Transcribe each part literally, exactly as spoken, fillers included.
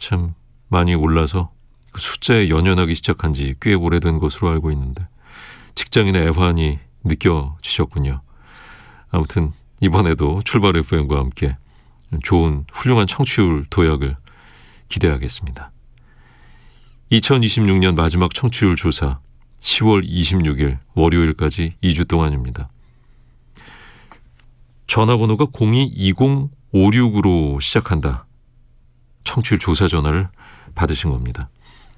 참 많이 올라서 그 숫자에 연연하기 시작한 지 꽤 오래된 것으로 알고 있는데 직장인의 애환이 느껴지셨군요. 아무튼 이번에도 출발 에프엠과 함께 좋은 훌륭한 청취율 도약을 기대하겠습니다. 이천이십육 년 마지막 청취율 조사 시월 이십육일 월요일까지 이 주 동안입니다. 전화번호가 공이 이공오육으로 시작한다. 청취율 조사 전화를 받으신 겁니다.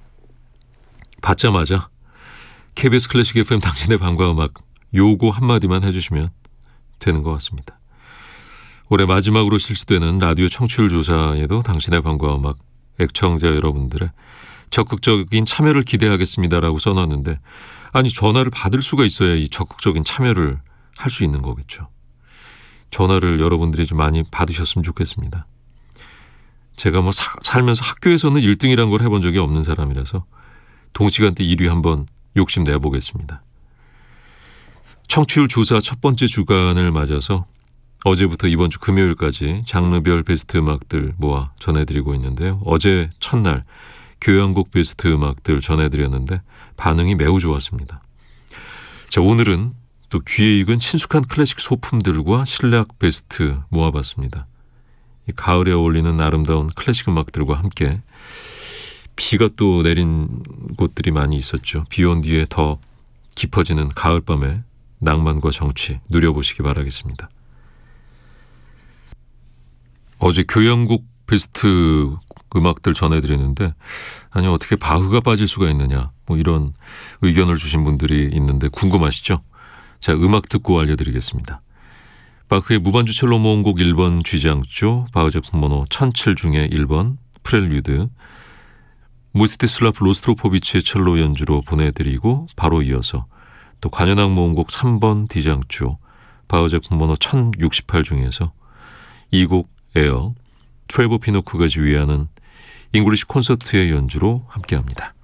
받자마자 케이비에스 클래식 에프엠 당신의 밤과 음악 요거 한마디만 해주시면 되는 것 같습니다. 올해 마지막으로 실시되는 라디오 청취율 조사에도 당신의 밤과 음악 애청자 여러분들의 적극적인 참여를 기대하겠습니다라고 써놨는데, 아니 전화를 받을 수가 있어야 이 적극적인 참여를 할 수 있는 거겠죠. 전화를 여러분들이 좀 많이 받으셨으면 좋겠습니다. 제가 뭐 사, 살면서 학교에서는 일 등이란 걸 해본 적이 없는 사람이라서 동시간대 일 위 한번 욕심내보겠습니다. 청취율 조사 첫 번째 주간을 맞아서 어제부터 이번 주 금요일까지 장르별 베스트 음악들 모아 전해드리고 있는데요. 어제 첫날 교향곡 베스트 음악들 전해드렸는데 반응이 매우 좋았습니다. 자, 오늘은 또 귀에 익은 친숙한 클래식 소품들과 실력 베스트 모아봤습니다. 이 가을에 어울리는 아름다운 클래식 음악들과 함께 비가 또 내린 곳들이 많이 있었죠. 비 온 뒤에 더 깊어지는 가을밤의 낭만과 정취 누려보시기 바라겠습니다. 어제 교향곡 베스트 음악들 전해드리는데, 아니 어떻게 바흐가 빠질 수가 있느냐 뭐 이런 의견을 주신 분들이 있는데 궁금하시죠? 자, 음악 듣고 알려드리겠습니다. 바흐의 무반주 첼로 모음곡 일 번 G장조, 바흐 작품 번호 천칠 중에 일 번 프렐류드, 무스티슬라프 로스트로포비치의 첼로 연주로 보내드리고 바로 이어서 또 관현악 모음곡 삼 번 D장조, 바흐 작품 번호 천육십팔 중에서 이 곡 에어 트레버 피노크가 지휘하는 잉글리시 콘서트의 연주로 함께합니다.